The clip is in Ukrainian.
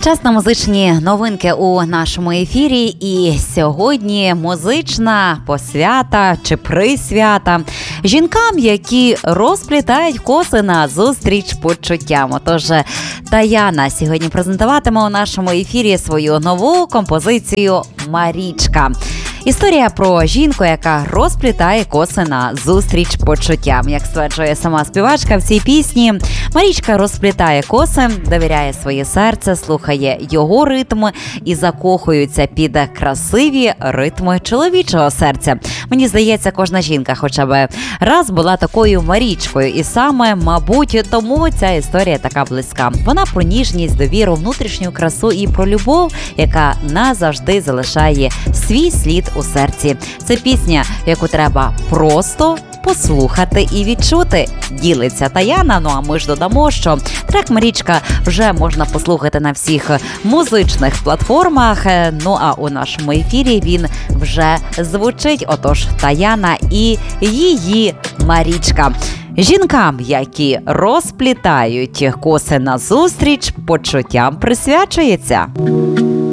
Час на музичні новинки у нашому ефірі. І сьогодні музична посвята чи присвята жінкам, які розплітають коси на зустріч почуттям. Отож, Таяна сьогодні презентуватиме у нашому ефірі свою нову композицію «Марічка». Історія про жінку, яка розплітає коси на зустріч почуттям. Як стверджує сама співачка в цій пісні, Марічка розплітає коси, довіряє своє серце, слухає його ритми і закохується під красиві ритми чоловічого серця. Мені здається, кожна жінка хоча б раз була такою Марічкою. І саме, мабуть, тому ця історія така близька. Вона про ніжність, довіру, внутрішню красу і про любов, яка назавжди залишає свій слід у серці. Це пісня, яку треба просто послухати і відчути. Ділиться Таяна. Ну а ми ж додамо, що трек «Марічка» вже можна послухати на всіх музичних платформах. Ну а у нашому ефірі він вже звучить. Отож, Таяна і її «Марічка». Жінкам, які розплітають коси на зустріч почуттям, присвячується.